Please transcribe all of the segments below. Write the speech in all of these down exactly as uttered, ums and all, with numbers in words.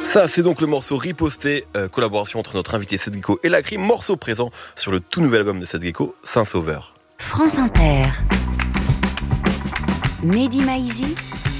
Ça, c'est donc le morceau Riposté, euh, collaboration entre notre invité Seth Gecko et La Crime, morceau présent sur le tout nouvel album de Seth Gecko, Saint-Sauveur. France Inter. Mehdi Maizi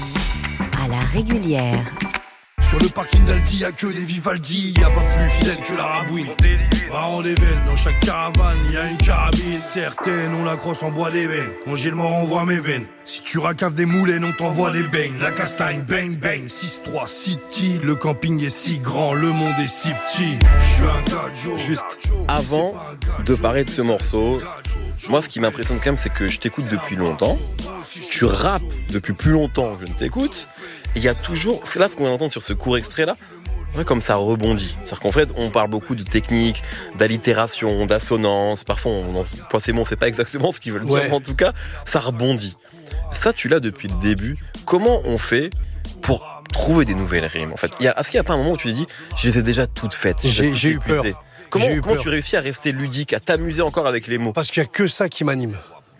à la régulière. Sur le parking d'Aldi, y'a que des Vivaldi, y'a pas plus fidèle que la rabouine. Marrant des veines, dans chaque caravane, y'a une carabine. Certaines, on la crosse en bois des veines. Quand j'ai le mort, envoie mes veines. Si tu racaves des moulins, on t'envoie des beignes. La castagne, bang bang, six trois City. Le camping est si grand, le monde est si petit. J'suis un gajo. Juste avant de parler de ce morceau, moi, ce qui m'impressionne quand même, c'est que je t'écoute depuis longtemps. Tu rappes depuis plus longtemps que je ne t'écoute. Il y a toujours, c'est là ce qu'on vient d'entendre sur ce court extrait-là, ouais, comme ça rebondit. C'est-à-dire qu'en fait, on parle beaucoup de technique, d'allitération, d'assonance. Parfois, on emploie ces mots, on ne sait pas exactement ce qu'ils veulent dire, ouais. Mais en tout cas, ça rebondit. Ça, tu l'as depuis le début. Comment on fait pour trouver des nouvelles rimes, en fait? Il y a, est-ce qu'il n'y a pas un moment où tu t'es dit, je les ai déjà toutes faites? J'ai, j'ai eu peur. Comment, j'ai eu comment peur. tu réussis à rester ludique, à t'amuser encore avec les mots? Parce qu'il n'y a que ça qui m'anime.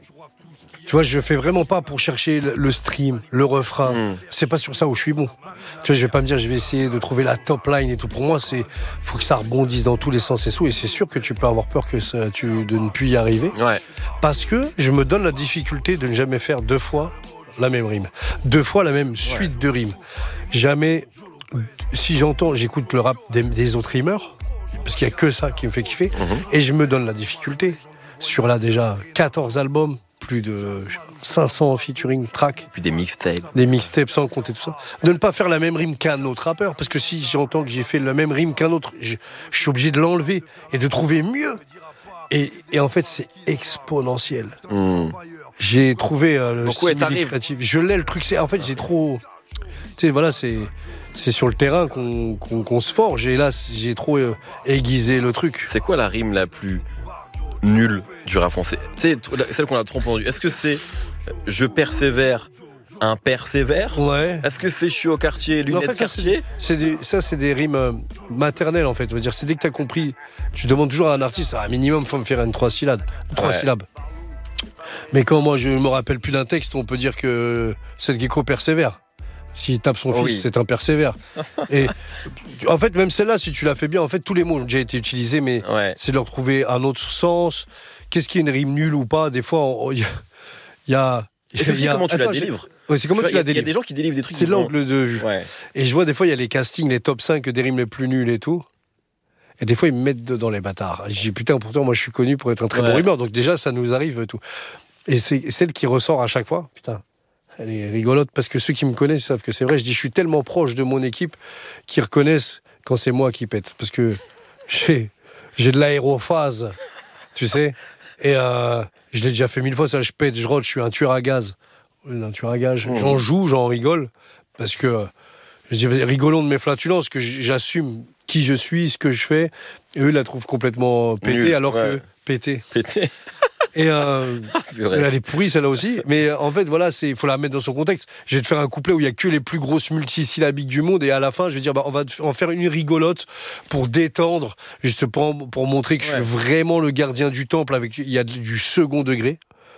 Tu vois, je fais vraiment pas pour chercher le stream, le refrain. Mmh. C'est pas sur ça où je suis bon. Tu vois, je vais pas me dire, je vais essayer de trouver la top line et tout. Pour moi, c'est, faut que ça rebondisse dans tous les sens et tout. Et c'est sûr que tu peux avoir peur que ça, tu, de ne plus y arriver. Ouais. Parce que je me donne la difficulté de ne jamais faire deux fois la même rime. Deux fois la même suite ouais. de rimes. Jamais, si j'entends, j'écoute le rap des, des autres rimeurs. Parce qu'il y a que ça qui me fait kiffer. Mmh. Et je me donne la difficulté. Sur là, déjà, quatorze albums. Plus de cinq cents featuring tracks. Puis des mixtapes. Des mixtapes sans compter tout ça. De ne pas faire la même rime qu'un autre rappeur. Parce que si j'entends que j'ai fait la même rime qu'un autre, je, je suis obligé de l'enlever et de trouver mieux. Et, et en fait, c'est exponentiel. Mmh. J'ai trouvé euh, le Donc, ouais, style créatif. Je l'ai, le truc. C'est, en fait, j'ai trop... Tu sais, voilà, c'est... C'est sur le terrain qu'on, qu'on, qu'on se forge. Et là, j'ai trop euh, aiguisé le truc. C'est quoi la rime la plus... nul du rap français? Tu sais, celle qu'on a trop entendue. Est-ce que c'est je persévère, un persévère? Ouais. Est-ce que c'est je suis au quartier, lunettes en fait, ça, quartier c'est des, c'est des, Ça, c'est des rimes maternelles, en fait. C'est dès que t'as compris, tu demandes toujours à un artiste, à un minimum, faut me faire une trois syllabes. Trois ouais. syllabes. Mais quand moi, je me rappelle plus d'un texte, on peut dire que Seth Gecko persévère. S'il tape son oh fils, oui. c'est un persévère. Et en fait, même celle-là, si tu la fais bien, en fait, tous les mots ont déjà été utilisés, mais ouais. c'est de leur trouver un autre sens. Qu'est-ce qui est une rime nulle ou pas? Des fois, il y a, y a. Et c'est aussi comment tu Attends, la délivres. Ouais, c'est comment tu, tu la délivres. Il y a des gens qui délivrent des trucs. C'est l'angle de vue. Ouais. Et je vois des fois, il y a les castings, les top cinq des rimes les plus nulles et tout. Et des fois, ils me mettent dedans les bâtards. Je dis putain, pourtant, moi, je suis connu pour être un très ouais. bon rimeur. Donc déjà, ça nous arrive tout. Et c'est celle qui ressort à chaque fois. Putain. Elle est rigolote parce que ceux qui me connaissent savent que c'est vrai. Je dis, je suis tellement proche de mon équipe qu'ils reconnaissent quand c'est moi qui pète. Parce que j'ai, j'ai de l'aérophase, tu sais. Et euh, je l'ai déjà fait mille fois, ça, je pète, je rôde, je suis un tueur à gaz. Un tueur à gaz. Mmh. J'en joue, j'en rigole. Parce que, je dis, rigolons de mes flatulences, que j'assume qui je suis, ce que je fais. Et eux, ils la trouvent complètement pétée, Nul, alors ouais. que pétée. Pétée. Et euh, elle est pourrie celle-là aussi, mais en fait voilà, c'est faut la mettre dans son contexte. Je vais te faire un couplet où il y a que les plus grosses multisyllabiques du monde et à la fin je vais dire bah on va en faire une rigolote pour détendre, juste pour, pour montrer que ouais. je suis vraiment le gardien du temple avec il y a du second degré.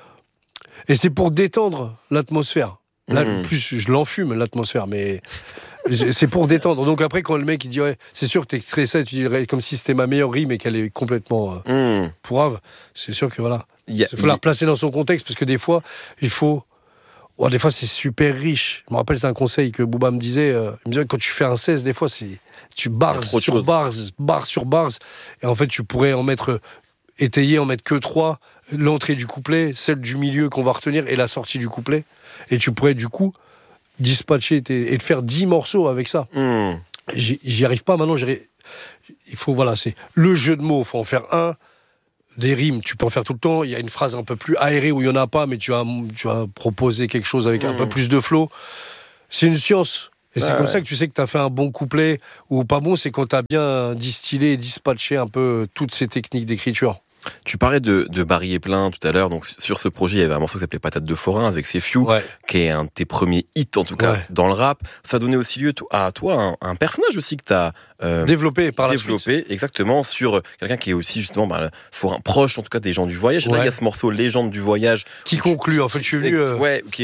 Et c'est pour détendre l'atmosphère. Là mmh. plus je l'enfume l'atmosphère, mais c'est pour détendre. Donc après quand le mec il dit ouais c'est sûr que t'es stressé, tu dirais comme si c'était ma meilleure rime et qu'elle est complètement euh, mmh. pourrave. C'est sûr que voilà. Il faut la replacer dans son contexte parce que des fois, il faut. Oh, des fois, c'est super riche. Je me rappelle, c'est un conseil que Booba me disait. Euh, il me disait quand tu fais un seize, des fois, c'est tu barres sur barres, barres sur barres, et en fait, tu pourrais en mettre étayer, en mettre que trois. L'entrée du couplet, celle du milieu qu'on va retenir, et la sortie du couplet. Et tu pourrais du coup dispatcher tes, et te faire dix morceaux avec ça. Mmh. J'y, j'y arrive pas maintenant. J'y, il faut voilà, c'est le jeu de mots. Il faut en faire un. Des rimes, tu peux en faire tout le temps. Il y a une phrase un peu plus aérée où il n'y en a pas, mais tu vas, tu vas proposer quelque chose avec mmh. un peu plus de flow. C'est une science. Et ah c'est ouais. comme ça que tu sais que tu as fait un bon couplet ou pas bon, c'est quand tu as bien distillé et dispatché un peu toutes ces techniques d'écriture. Tu parlais de, de Barry et Plein tout à l'heure. Donc sur ce projet, il y avait un morceau qui s'appelait Patate de forain avec ses Few, ouais. qui est un de tes premiers hits en tout cas ouais. dans le rap. Ça donnait aussi lieu à toi un, un personnage aussi que tu as euh, développé par la développé suite. Exactement sur quelqu'un qui est aussi justement bah, forain proche en tout cas des gens du voyage. Ouais. Là il y a ce morceau Légende du voyage qui conclut. En fait, je suis venu. Euh... Ouais, qui est un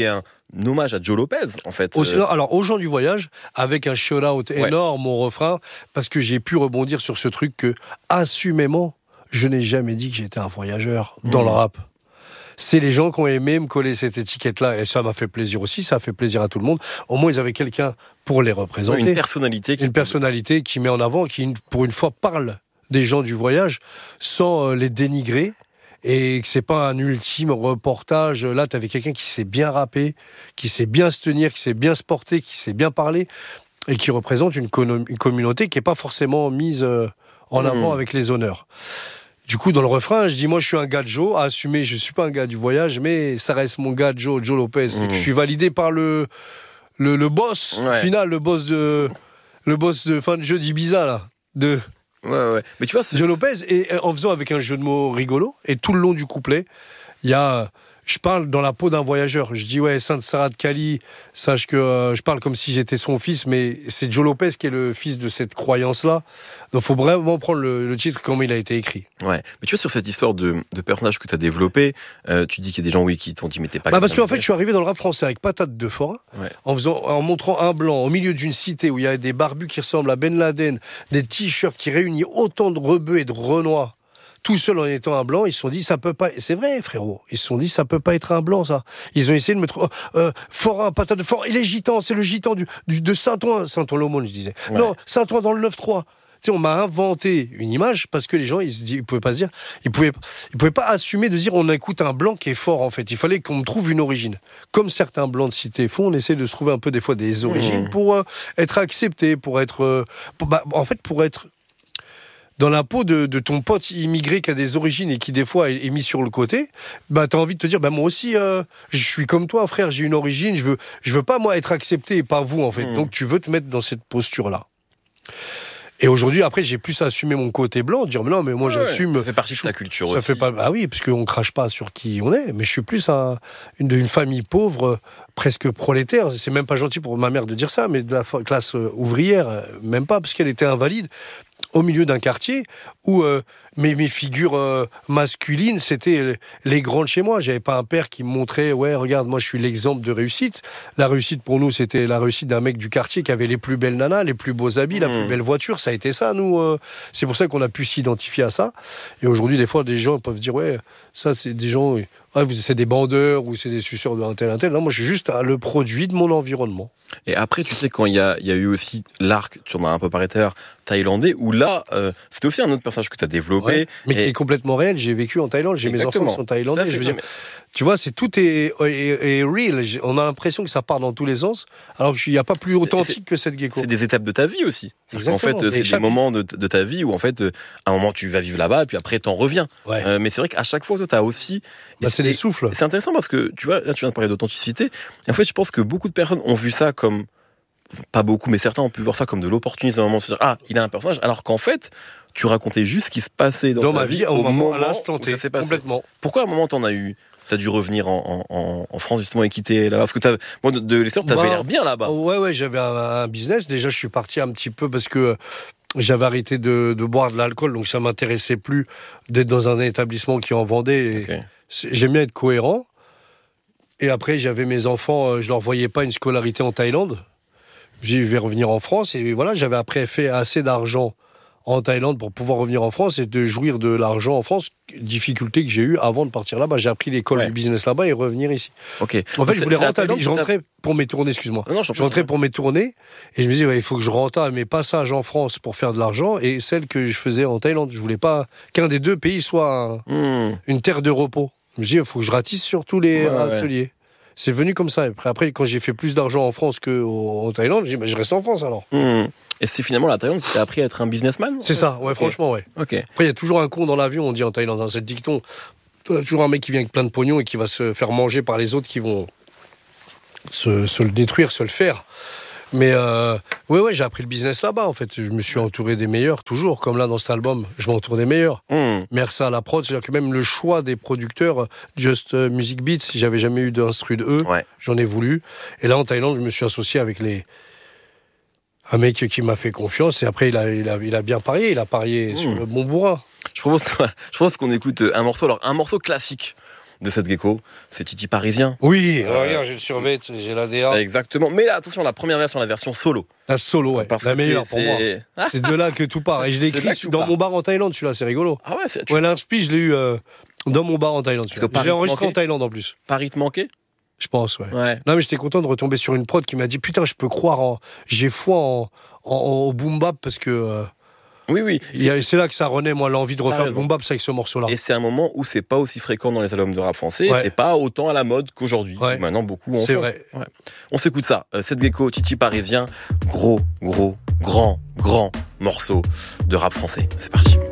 un hommage à Joe Lopez, en fait. Au, euh... Alors, aux gens du voyage, avec un shout-out énorme ouais. au refrain, parce que j'ai pu rebondir sur ce truc que, assumément, je n'ai jamais dit que j'étais un voyageur mmh. dans le rap. C'est les gens qui ont aimé me coller cette étiquette-là, et ça m'a fait plaisir aussi, ça a fait plaisir à tout le monde. Au moins, ils avaient quelqu'un pour les représenter. Une personnalité. Qui... Une personnalité qui met en avant, qui, pour une fois, parle des gens du voyage, sans les dénigrer, et que c'est pas un ultime reportage. Là, t'avais quelqu'un qui sait bien rapper, qui sait bien se tenir, qui sait bien se porter, qui sait bien parler, et qui représente une, con- une communauté qui est pas forcément mise en avant mmh. avec les honneurs. Du coup, dans le refrain, je dis, moi, je suis un gars de Joe, à assumer, je suis pas un gars du voyage, mais ça reste mon gars de Joe, Joe Lopez. Mmh. Et que je suis validé par le, le, le boss, ouais. final, le boss de, le boss de fin de jeu d'Ibiza, là, de... Ouais, ouais. Mais tu vois, c'est... Joe Lopez, et en faisant avec un jeu de mots rigolo, et tout le long du couplet, il y a... Je parle dans la peau d'un voyageur. Je dis, ouais, Sainte Sarah de Cali, sache que euh, je parle comme si j'étais son fils, mais c'est Joe Lopez qui est le fils de cette croyance-là. Donc, il faut vraiment prendre le, le titre comme il a été écrit. Ouais. Mais tu vois, sur cette histoire de, de personnage que tu as développé, euh, tu dis qu'il y a des gens, oui, qui t'ont dit, mais t'es pas... Bah parce qu'en fait, je suis arrivé dans le rap français avec Patate de Forain, ouais. en, faisant, en montrant un blanc au milieu d'une cité où il y a des barbus qui ressemblent à Ben Laden, des t-shirts qui réunissent autant de rebeux et de renois. Tout seul en étant un blanc, ils se sont dit, ça peut pas... C'est vrai, frérot. Ils se sont dit, ça peut pas être un blanc, ça. Ils ont essayé de me trouver... Euh, Forain, Patate de Forain, il est gitan, c'est le gitan du, du, de Saint-Ouen. Saint-Ouen-l'Aumône, je disais. Ouais. Non, Saint-Ouen dans le neuf trois. Tu sais, on m'a inventé une image parce que les gens, ils, ils pouvaient pas se dire... Ils pouvaient, ils pouvaient pas assumer de dire, on écoute un blanc qui est fort, en fait. Il fallait qu'on me trouve une origine. Comme certains blancs de cité font, on essaie de se trouver un peu, des fois, des origines mmh. pour euh, être accepté, pour être... Euh, pour, bah, en fait, pour être... dans la peau de, de ton pote immigré qui a des origines et qui des fois est, est mis sur le côté, bah t'as envie de te dire, bah moi aussi, euh, je suis comme toi, frère, j'ai une origine, je veux, je veux pas moi être accepté et pas vous en fait. Mmh. Donc tu veux te mettre dans cette posture-là. Et aujourd'hui, après, j'ai plus assumé mon côté blanc, dire mais non, mais moi ouais, j'assume. Ça fait partie de ta culture ça aussi. Fait pas, ah oui, parce qu'on crache pas sur qui on est, mais je suis plus un, une, d'une famille pauvre, presque prolétaire. C'est même pas gentil pour ma mère de dire ça, mais de la classe ouvrière, même pas, parce qu'elle était invalide. Au milieu d'un quartier où euh, mes, mes figures euh, masculines, c'était les grandes chez moi. J'avais pas un père qui me montrait, ouais, regarde, moi je suis l'exemple de réussite. La réussite pour nous, c'était la réussite d'un mec du quartier qui avait les plus belles nanas, les plus beaux habits, mmh. la plus belle voiture. Ça a été ça, nous. Euh, c'est pour ça qu'on a pu s'identifier à ça. Et aujourd'hui, des fois, des gens peuvent dire, ouais, ça, c'est des gens, ouais, vous, c'est des bandeurs ou c'est des suceurs d'un tel, un tel. Non, moi, je suis juste le produit de mon environnement. Et après, tu sais, quand il y a, y a eu aussi l'arc, tu en as un peu parlé tout à l'heure, thaïlandais, où là, euh, c'était aussi un autre personnage que tu as développé. Ouais, mais et... qui est complètement réel. J'ai vécu en Thaïlande, j'ai Exactement. Mes enfants qui sont thaïlandais. Je veux dire, mais... Tu vois, c'est, tout est, est, est real. On a l'impression que ça part dans tous les sens, alors qu'il n'y a pas plus authentique que cette gecko. C'est des étapes de ta vie aussi. En fait, c'est chaque... des moments de, de ta vie où, en fait, à un moment, tu vas vivre là-bas, et puis après, t'en reviens. Ouais. Euh, mais c'est vrai qu'à chaque fois, toi, t'as aussi... Bah, c'est des souffles. C'est intéressant parce que, tu vois, là, tu viens de parler d'authenticité. Et en fait, je pense que beaucoup de personnes ont vu ça comme... Pas beaucoup, mais certains ont pu voir ça comme de l'opportunisme à un moment, se dire, ah, il a un personnage, alors qu'en fait, tu racontais juste ce qui se passait dans, dans ta ma vie, au moment, à l'instant T, où ça s'est passé. Complètement. Pourquoi à un moment t'en as eu, t'as dû revenir en, en, en France justement et quitter là-bas? Parce que t'as, moi, de, de l'histoire, t'avais bah, l'air bien là-bas. Ouais, ouais, j'avais un, un business. Déjà, je suis parti un petit peu parce que j'avais arrêté de, de boire de l'alcool, donc ça m'intéressait plus d'être dans un établissement qui en vendait. Et okay. J'aime bien être cohérent. Et après, j'avais mes enfants, je leur voyais pas une scolarité en Thaïlande. Je vais revenir en France et voilà, j'avais après fait assez d'argent en Thaïlande pour pouvoir revenir en France et de jouir de l'argent en France, difficulté que j'ai eu avant de partir là-bas. J'ai appris l'école ouais. du business là-bas et revenir ici. Okay. En fait, je voulais rentabiliser. Je rentrais pour mes tournées, excuse-moi. Non, non, je, je rentrais pour mes tournées et je me disais, ouais, il faut que je rentable mes passages en France pour faire de l'argent et celles que je faisais en Thaïlande. Je voulais pas qu'un des deux pays soit un, mmh. une terre de repos. Je me dis, il faut que je ratisse sur tous les ouais, ateliers. Ouais. C'est venu comme ça. Après, après, quand j'ai fait plus d'argent en France qu'en Thaïlande, j'ai dit, bah, je reste en France alors. Mmh. Et c'est finalement la Thaïlande qui t'a appris à être un businessman? C'est ça, ouais, okay. franchement, ouais. Okay. Après, il y a toujours un con dans l'avion, on dit en Thaïlande, dans cette dicton. Il y a toujours un mec qui vient avec plein de pognon et qui va se faire manger par les autres qui vont se, se le détruire, se le faire. Mais euh, ouais, ouais, j'ai appris le business là-bas, en fait. Je me suis entouré des meilleurs, toujours. Comme là, dans cet album, je m'entoure des meilleurs. Mmh. Merci à la prod. C'est-à-dire que même le choix des producteurs, Just Music Beats, si j'avais jamais eu d'instru de eux, ouais. j'en ai voulu. Et là, en Thaïlande, je me suis associé avec les... un mec qui m'a fait confiance. Et après, il a, il a, il a bien parié. Il a parié mmh. sur le bon bourrin. Je propose, qu'on, je propose qu'on écoute un morceau. Alors, un morceau classique de Seth Gecko, c'est Titi Parisien. Oui, euh, regarde, j'ai le survêt, j'ai l'A D A. Exactement. Mais là, attention, la première version, la version solo. La solo, ouais. Parce la que meilleure c'est, pour moi. c'est... C'est de là que tout part. Et je l'ai écrit dans mon bar en Thaïlande, celui-là, c'est rigolo. Ah ouais, c'est... Tu... Ouais, l'inspi, je l'ai eu euh, dans mon bar en Thaïlande. Je l'ai enregistré en Thaïlande en plus. Paris te manquait ? Je pense, ouais. ouais. Non, mais j'étais content de retomber sur une prod qui m'a dit putain, je peux croire en. J'ai foi en, en, en au boom bap parce que. Euh, oui, oui. C'est... Y a, c'est là que ça renaît, moi, l'envie de refaire le boom bap, c'est avec ce morceau-là. Et c'est un moment où c'est pas aussi fréquent dans les albums de rap français, ouais. c'est pas autant à la mode qu'aujourd'hui. Ouais. Maintenant, beaucoup en C'est font. vrai. Ouais. On s'écoute ça. Euh, Seth Gecko, Titi Parisien, gros, gros, grand, grand morceau de rap français. C'est parti.